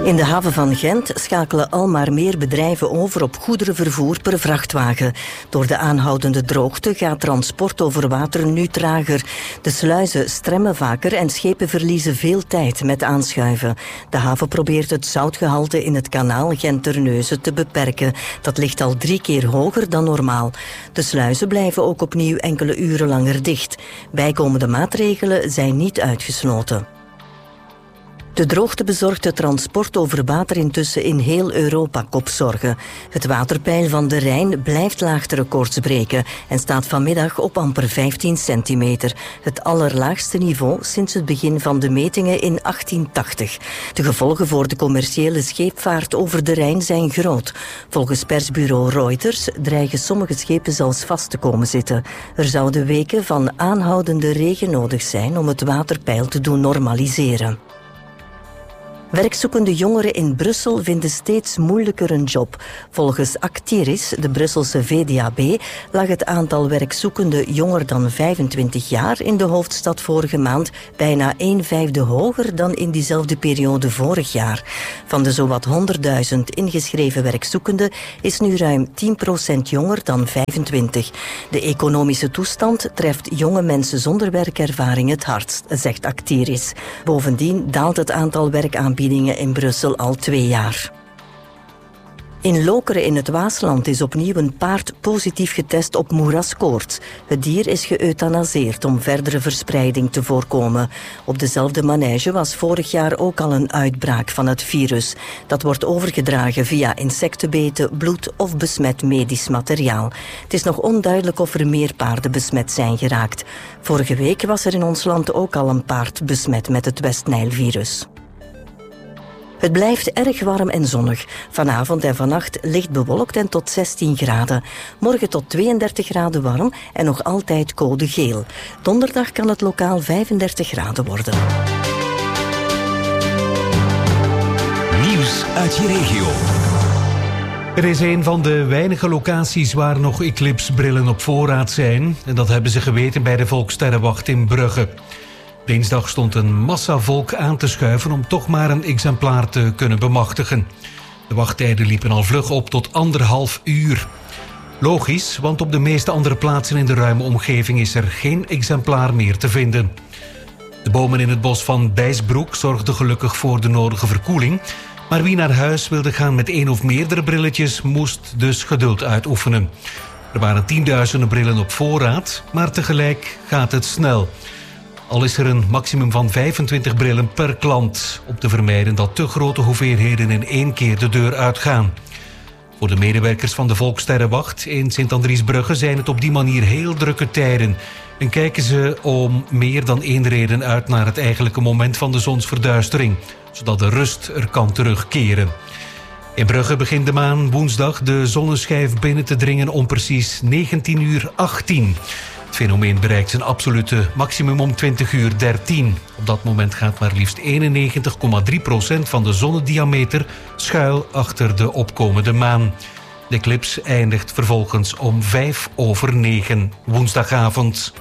In de haven van Gent schakelen al maar meer bedrijven over op goederenvervoer per vrachtwagen. Door de aanhoudende droogte gaat transport over water nu trager. De sluizen stremmen vaker en schepen verliezen veel tijd met aanschuiven. De haven probeert het zoutgehalte in het kanaal Gent-Terneuzen te beperken. Dat ligt al 3 keer hoger dan normaal. De sluizen blijven ook opnieuw enkele uren langer dicht. Bijkomende maatregelen zijn niet uitgesloten. De droogte bezorgt het transport over water intussen in heel Europa kopzorgen. Het waterpeil van de Rijn blijft laagterecords breken en staat vanmiddag op amper 15 centimeter. Het allerlaagste niveau sinds het begin van de metingen in 1880. De gevolgen voor de commerciële scheepvaart over de Rijn zijn groot. Volgens persbureau Reuters dreigen sommige schepen zelfs vast te komen zitten. Er zouden weken van aanhoudende regen nodig zijn om het waterpeil te doen normaliseren. Werkzoekende jongeren in Brussel vinden steeds moeilijker een job. Volgens Actiris, de Brusselse VDAB, lag het aantal werkzoekenden jonger dan 25 jaar in de hoofdstad vorige maand bijna 1/5 hoger dan in diezelfde periode vorig jaar. Van de zowat 100.000 ingeschreven werkzoekenden is nu ruim 10% jonger dan 25. De economische toestand treft jonge mensen zonder werkervaring het hardst, zegt Actiris. Bovendien daalt het aantal werkaanbiedingen in Brussel al 2 jaar. In Lokeren in het Waasland is opnieuw een paard positief getest op moeraskoorts. Het dier is geëuthanaseerd om verdere verspreiding te voorkomen. Op dezelfde manege was vorig jaar ook al een uitbraak van het virus. Dat wordt overgedragen via insectenbeten, bloed of besmet medisch materiaal. Het is nog onduidelijk of er meer paarden besmet zijn geraakt. Vorige week was er in ons land ook al een paard besmet met het West-Nijl-virus. Het blijft erg warm en zonnig. Vanavond en vannacht licht bewolkt en tot 16 graden. Morgen tot 32 graden warm en nog altijd code geel. Donderdag kan het lokaal 35 graden worden. Nieuws uit je regio. Er is een van de weinige locaties waar nog Eclipse-brillen op voorraad zijn. En dat hebben ze geweten bij de Volkssterrenwacht in Brugge. Dinsdag stond een massa volk aan te schuiven om toch maar een exemplaar te kunnen bemachtigen. De wachttijden liepen al vlug op tot 1,5 uur. Logisch, want op de meeste andere plaatsen in de ruime omgeving is er geen exemplaar meer te vinden. De bomen in het bos van Bijsbroek zorgden gelukkig voor de nodige verkoeling. Maar wie naar huis wilde gaan met 1 of meerdere brilletjes moest dus geduld uitoefenen. Er waren tienduizenden brillen op voorraad, maar tegelijk gaat het snel. Al is er een maximum van 25 brillen per klant, om te vermijden dat te grote hoeveelheden in 1 keer de deur uitgaan. Voor de medewerkers van de Volkssterrenwacht in Sint-Andriesbrugge zijn het op die manier heel drukke tijden. En kijken ze om meer dan 1 reden uit naar het eigenlijke moment van de zonsverduistering, zodat de rust er kan terugkeren. In Brugge begint de maan woensdag de zonneschijf binnen te dringen om precies 19:18. Het fenomeen bereikt zijn absolute maximum om 20:13. Op dat moment gaat maar liefst 91,3% van de zonnediameter schuil achter de opkomende maan. De eclipse eindigt vervolgens om 9:05 woensdagavond.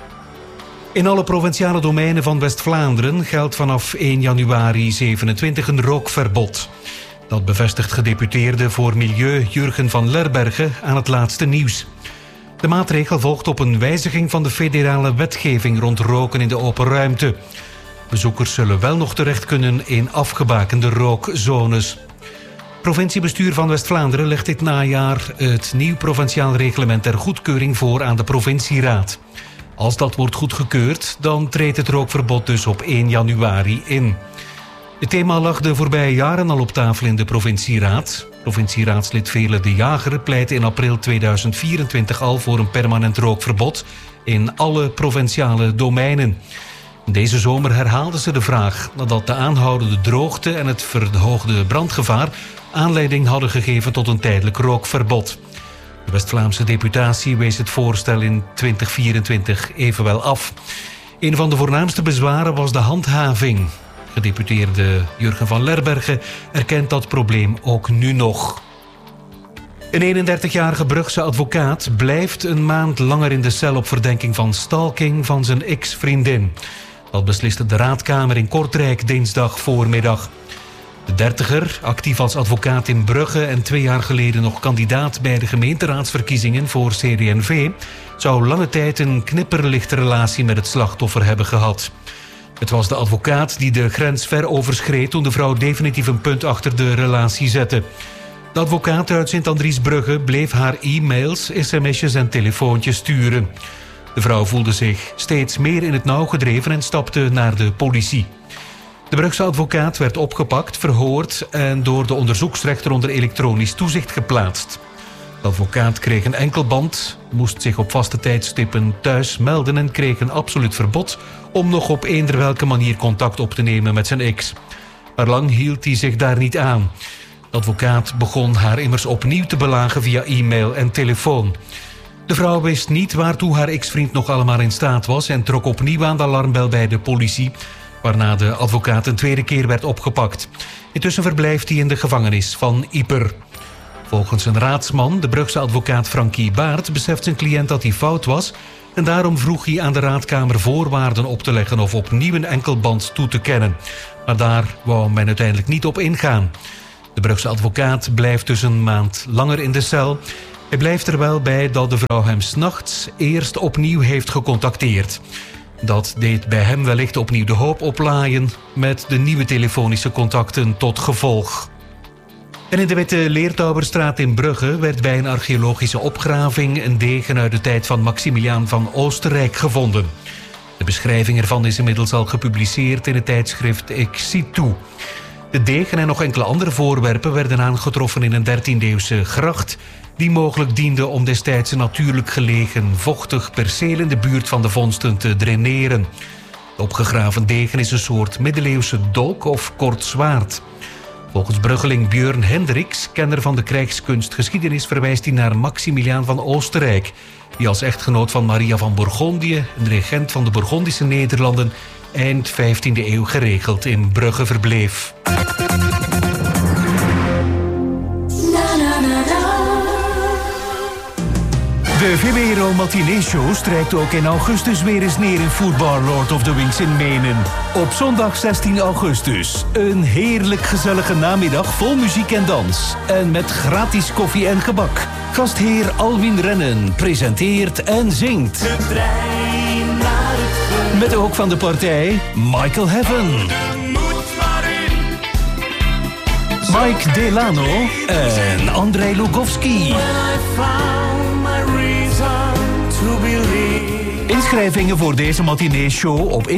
In alle provinciale domeinen van West-Vlaanderen geldt vanaf 1 januari 27 een rookverbod. Dat bevestigt gedeputeerde voor Milieu Jurgen van Lerberghe aan het laatste nieuws. De maatregel volgt op een wijziging van de federale wetgeving rond roken in de open ruimte. Bezoekers zullen wel nog terecht kunnen in afgebakende rookzones. Provinciebestuur van West-Vlaanderen legt dit najaar het nieuw provinciaal reglement ter goedkeuring voor aan de provincieraad. Als dat wordt goedgekeurd, dan treedt het rookverbod dus op 1 januari in. Het thema lag de voorbije jaren al op tafel in de provincieraad. Provincieraadslid Veerle de Jager pleitte in april 2024 al voor een permanent rookverbod in alle provinciale domeinen. Deze zomer herhaalden ze de vraag nadat de aanhoudende droogte en het verhoogde brandgevaar aanleiding hadden gegeven tot een tijdelijk rookverbod. De West-Vlaamse deputatie wees het voorstel in 2024 evenwel af. Een van de voornaamste bezwaren was de handhaving. Gedeputeerde Jurgen van Lerberghe erkent dat probleem ook nu nog. Een 31-jarige Brugse advocaat blijft een maand langer in de cel op verdenking van stalking van zijn ex-vriendin. Dat besliste de raadkamer in Kortrijk dinsdag voormiddag. De dertiger, actief als advocaat in Brugge en 2 jaar geleden nog kandidaat bij de gemeenteraadsverkiezingen voor CD&V, zou lange tijd een knipperlichte relatie met het slachtoffer hebben gehad. Het was de advocaat die de grens ver overschreed toen de vrouw definitief een punt achter de relatie zette. De advocaat uit Sint-Andries-Brugge bleef haar e-mails, sms'jes en telefoontjes sturen. De vrouw voelde zich steeds meer in het nauw gedreven en stapte naar de politie. De Brugse advocaat werd opgepakt, verhoord en door de onderzoeksrechter onder elektronisch toezicht geplaatst. De advocaat kreeg een enkelband, moest zich op vaste tijdstippen thuis melden en kreeg een absoluut verbod om nog op eender welke manier contact op te nemen met zijn ex. Maar lang hield hij zich daar niet aan. De advocaat begon haar immers opnieuw te belagen via e-mail en telefoon. De vrouw wist niet waartoe haar ex-vriend nog allemaal in staat was en trok opnieuw aan de alarmbel bij de politie, waarna de advocaat een tweede keer werd opgepakt. Intussen verblijft hij in de gevangenis van Ieper. Volgens een raadsman, de Brugse advocaat Frankie Baert, beseft zijn cliënt dat hij fout was en daarom vroeg hij aan de raadkamer voorwaarden op te leggen of opnieuw een enkelband toe te kennen. Maar daar wou men uiteindelijk niet op ingaan. De Brugse advocaat blijft dus een maand langer in de cel. Hij blijft er wel bij dat de vrouw hem 's nachts eerst opnieuw heeft gecontacteerd. Dat deed bij hem wellicht opnieuw de hoop oplaaien, met de nieuwe telefonische contacten tot gevolg. En in de Witte Leertouwerstraat in Brugge werd bij een archeologische opgraving een degen uit de tijd van Maximiliaan van Oostenrijk gevonden. De beschrijving ervan is inmiddels al gepubliceerd in het tijdschrift Ik Zie Toe. De degen en nog enkele andere voorwerpen werden aangetroffen in een 13e-eeuwse gracht die mogelijk diende om destijds een natuurlijk gelegen vochtig perceel in de buurt van de vondsten te draineren. De opgegraven degen is een soort middeleeuwse dolk of kort zwaard. Volgens bruggeling Björn Hendricks, kenner van de krijgskunstgeschiedenis, verwijst hij naar Maximiliaan van Oostenrijk, die als echtgenoot van Maria van Bourgondië, een regent van de Bourgondische Nederlanden, eind 15e eeuw geregeld in Brugge verbleef. De VWRO Matinee Show strijkt ook in augustus weer eens neer in Football Lord of the Wings in Menen. Op zondag 16 augustus. Een heerlijk gezellige namiddag vol muziek en dans. En met gratis koffie en gebak. Gastheer Alwin Rennen presenteert en zingt. De trein naar het met ook van de partij Michael Heaven, Mike Delano en Andrei Lugowski. Inschrijvingen voor deze matinee show op